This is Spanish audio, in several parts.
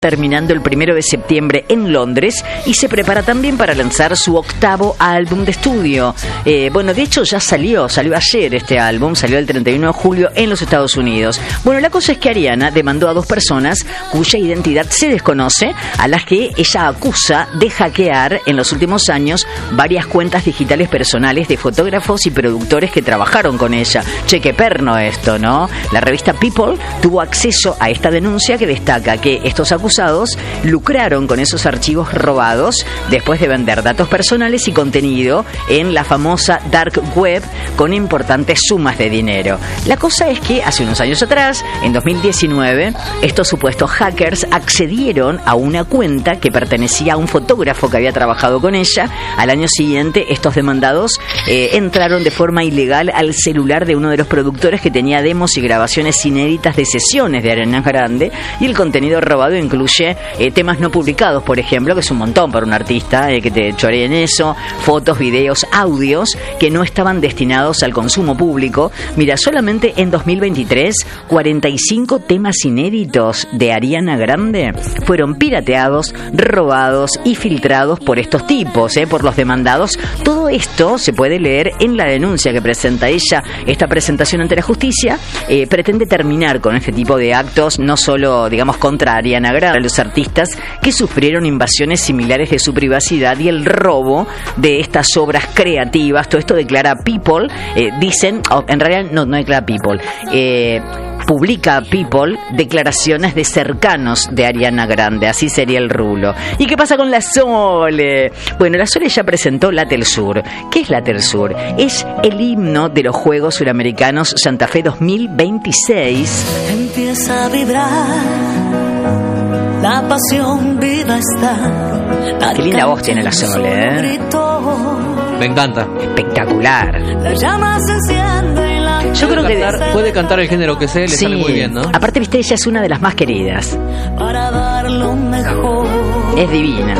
terminando el 1 de septiembre en Londres y se prepara también para lanzar su 8º álbum de estudio. Bueno, de hecho ya salió ayer este álbum, salió el 31 de julio en los Estados Unidos. Bueno, la cosa es que Ariana demandó a 2 personas cuya identidad se desconoce, a las que ella acusa de hackear en los últimos años varias cuentas digitales personales de fotógrafos y productores que trabajaron con ella. Che, qué perno esto, ¿no? La revista People tuvo acceso a esta denuncia que destaca que estos acusados lucraron con esos archivos robados después de vender datos personales y contenido en la famosa Dark Web con importantes sumas de dinero. La cosa es que hace unos años atrás, en 2019, estos supuestos hackers accedieron a una cuenta que pertenecía a un fotógrafo que había trabajado con ella. Al año siguiente, estos demandados entraron de forma ilegal al celular de uno de los productores que tenía demos y grabaciones inéditas de sesiones de Ariana Grande, y el contenido robado incluye temas no publicados, por ejemplo, que es un montón para un artista, que te choreen eso, fotos, videos, audios que no estaban destinados al consumo público. Mira, solamente en 2023, 45 temas inéditos de Ariana Grande fueron pirateados, robados y filtrados por estos tipos, por los demandados. Todo esto se puede leer en la denuncia que presenta ella. Esta presentación ante la justicia pretende terminar con este tipo de actos, no solo, digamos, contra Ariana Grande, a los artistas que sufrieron invasiones similares de su privacidad y el robo de estas obras creativas. Todo esto declara People, dicen, en realidad no declara People, publica People declaraciones de cercanos de Ariana Grande, así sería el rulo. ¿Y qué pasa con la Sole? Bueno, la Sole ya presentó La Telsur. ¿Qué es La Telsur? Es el himno de los Juegos Suramericanos Santa Fe 2026. Empieza a vibrar, la pasión viva está. Qué linda voz tiene la Sole, Me encanta. Espectacular. La llama se enciende en la... Yo creo que puede cantar el género que sea, le sale muy bien, ¿no? Aparte, viste, ella es una de las más queridas. Para dar lo mejor. Es divina.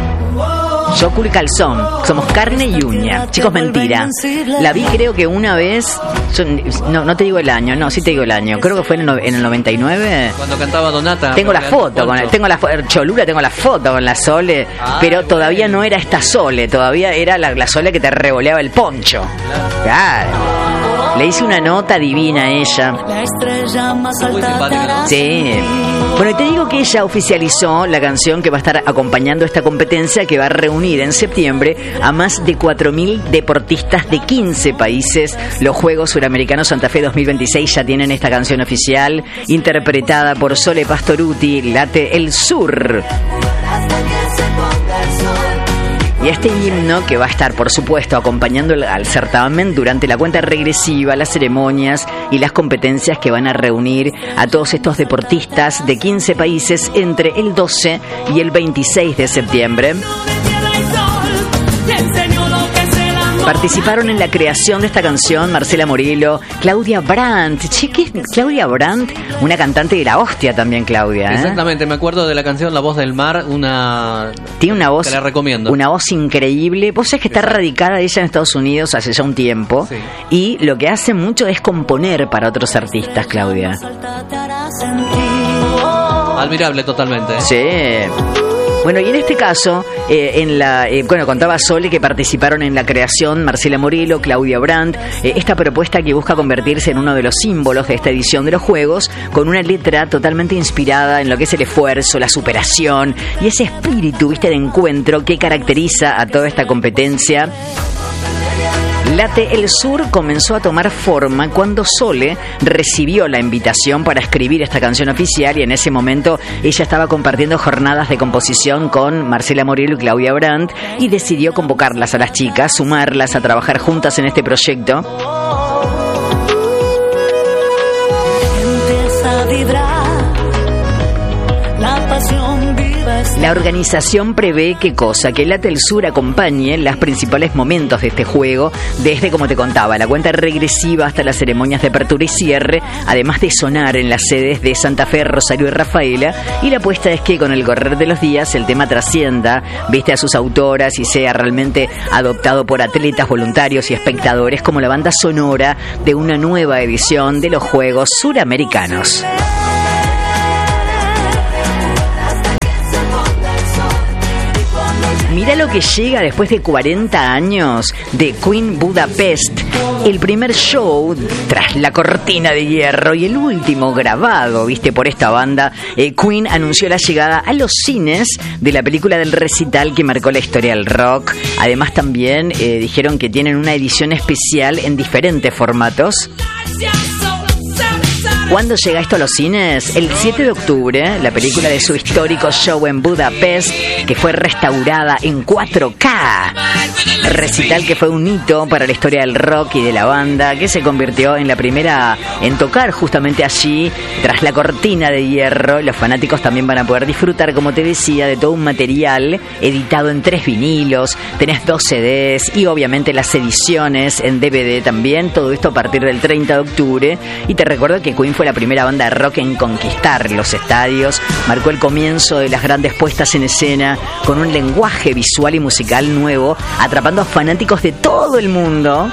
Yo cul calzón, somos carne y uña. Chicos, mentira. La vi creo que una vez, no te digo el año, no, sí te digo el año. Creo que fue en el 99. Cuando cantaba Donata. Tengo la foto con Cholula, tengo la foto con la Sole, pero todavía no era esta Sole, todavía era la Sole que te revoleaba el poncho. Claro. Le hice una nota divina a ella. La estrella más alta. Sí. Bueno, y te digo que ella oficializó la canción que va a estar acompañando esta competencia, que va a reunir en septiembre a más de 4.000 deportistas de 15 países. Los Juegos Suramericanos Santa Fe 2026 ya tienen esta canción oficial, interpretada por Sole Pastorutti, Late el Sur. Y este himno, que va a estar, por supuesto, acompañando al certamen durante la cuenta regresiva, las ceremonias y las competencias que van a reunir a todos estos deportistas de 15 países entre el 12 y el 26 de septiembre. Participaron en la creación de esta canción Marcela Morillo, Claudia Brandt. Che, ¿qué es Claudia Brandt? Una cantante de la hostia también, Claudia. Exactamente, me acuerdo de la canción La Voz del Mar, tiene una voz, te la recomiendo. Una voz increíble. Vos sabés que está radicada ella en Estados Unidos hace ya un tiempo, sí. Y lo que hace mucho es componer para otros artistas, Claudia. Admirable totalmente. Sí. Bueno, y en este caso, contaba Sole que participaron en la creación Marcela Morillo, Claudia Brandt, esta propuesta que busca convertirse en uno de los símbolos de esta edición de los Juegos, con una letra totalmente inspirada en lo que es el esfuerzo, la superación y ese espíritu, viste, de encuentro que caracteriza a toda esta competencia. Late el Sur comenzó a tomar forma cuando Sole recibió la invitación para escribir esta canción oficial, y en ese momento ella estaba compartiendo jornadas de composición con Marcela Morillo y Claudia Brandt, y decidió convocarlas a las chicas, sumarlas a trabajar juntas en este proyecto. Empieza a vibrar, la pasión viva. La organización prevé que Late el Sur acompañe los principales momentos de este juego, desde, como te contaba, la cuenta regresiva hasta las ceremonias de apertura y cierre, además de sonar en las sedes de Santa Fe, Rosario y Rafaela. Y la apuesta es que con el correr de los días el tema trascienda, viste, a sus autoras y sea realmente adoptado por atletas, voluntarios y espectadores como la banda sonora de una nueva edición de los Juegos Suramericanos. mirá lo que llega después de 40 años de Queen Budapest, el primer show tras la cortina de hierro y el último grabado, viste, por esta banda. Queen anunció la llegada a los cines de la película del recital que marcó la historia del rock. Además también dijeron que tienen una edición especial en diferentes formatos. ¿Cuándo llega esto a los cines? El 7 de octubre, la película de su histórico show en Budapest, que fue restaurada en 4K. Recital que fue un hito para la historia del rock y de la banda, que se convirtió en la primera en tocar justamente allí, tras la cortina de hierro. Los fanáticos también van a poder disfrutar, como te decía, de todo un material editado en 3 vinilos, tenés 2 CDs y obviamente las ediciones en DVD también, todo esto a partir del 30 de octubre. Y te recuerdo que Queen fue la primera banda de rock en conquistar los estadios, marcó el comienzo de las grandes puestas en escena con un lenguaje visual y musical nuevo, atrapando a fanáticos de todo el mundo.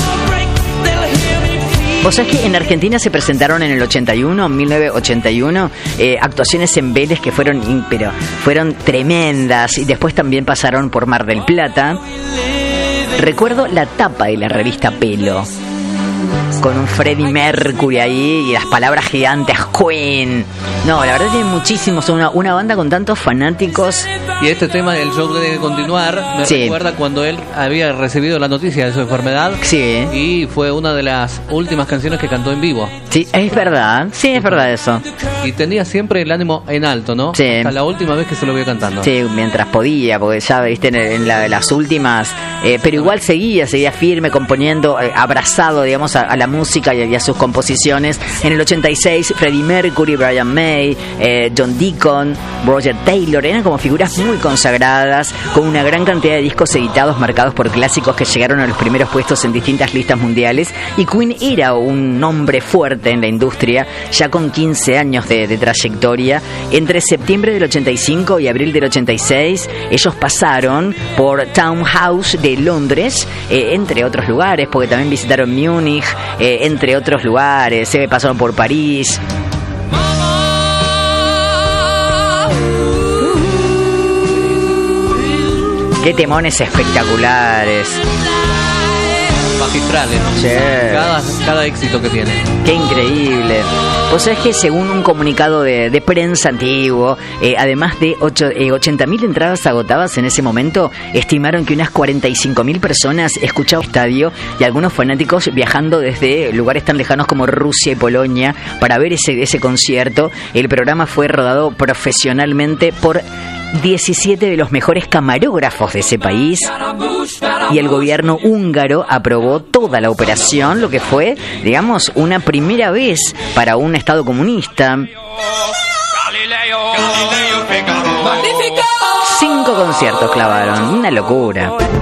Vos sabés que en Argentina se presentaron en el 1981, actuaciones en Vélez que fueron tremendas, y después también pasaron por Mar del Plata. Recuerdo la tapa de la revista Pelo, con un Freddie Mercury ahí y las palabras gigantes Queen. No, la verdad tiene muchísimos, una banda con tantos fanáticos. Y este tema del show debe continuar. Me recuerda cuando él había recibido la noticia de su enfermedad. Sí. Y fue una de las últimas canciones que cantó en vivo. Sí, es verdad. Sí, es verdad eso. Y tenía siempre el ánimo en alto, ¿no? Sí. Hasta la última vez que se lo vio cantando. Sí, mientras podía, porque ya viste en las últimas, pero igual seguía firme, componiendo, abrazado, digamos, a la música y a sus composiciones. En el 86, Freddie Mercury, Brian May, John Deacon, Roger Taylor, eran como figuras muy consagradas, con una gran cantidad de discos editados marcados por clásicos que llegaron a los primeros puestos en distintas listas mundiales. Y Queen era un nombre fuerte en la industria, ya con 15 años de trayectoria. Entre septiembre del 85 y abril del 86, ellos pasaron por Townhouse de Londres, entre otros lugares, porque también visitaron Múnich, entre otros lugares, pasaron por París. Qué temones espectaculares. Magistrales, ¿no? Sí. Cada éxito que tiene. Qué increíble. Vos sabés que según un comunicado de prensa antiguo, además de 80.000 entradas agotadas en ese momento, estimaron que unas 45.000 personas escuchaban el estadio, y algunos fanáticos viajando desde lugares tan lejanos como Rusia y Polonia para ver ese concierto. El programa fue rodado profesionalmente por 17 de los mejores camarógrafos de ese país, y el gobierno húngaro aprobó toda la operación, lo que fue, digamos, una primera vez para un estado comunista. 5 conciertos clavaron, una locura.